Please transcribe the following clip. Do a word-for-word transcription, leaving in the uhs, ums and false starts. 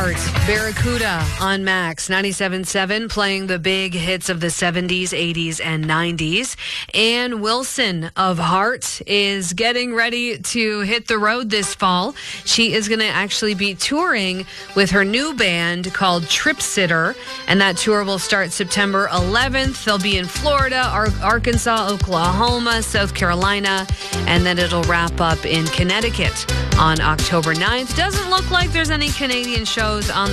Heart, Barracuda on Max ninety-seven point seven, playing the big hits of the seventies, eighties, and nineties. Ann Wilson of Heart is getting ready to hit the road this fall. She is going to actually be touring with her new band called Trip Sitter, and that tour will start September eleventh. They'll be in Florida, Ar- Arkansas, Oklahoma, South Carolina, and then it'll wrap up in Connecticut on October ninth. Doesn't look like there's any Canadian shows on